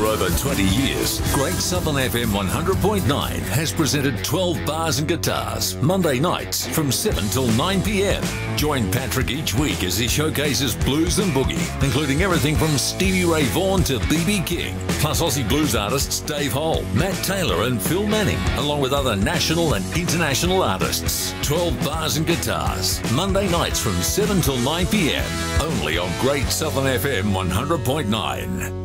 over 20 years, Great Southern FM 100.9 has presented 12 Bars and Guitars, Monday nights from 7 till 9 p.m. Join Patrick each week as he showcases blues and boogie, including everything from Stevie Ray Vaughan to B.B. King, plus Aussie blues artists Dave Hole, Matt Taylor and Phil Manning, along with other national and international artists. 12 Bars and Guitars, Monday nights from 7 till 9 p.m. only on Great Southern FM 100.9.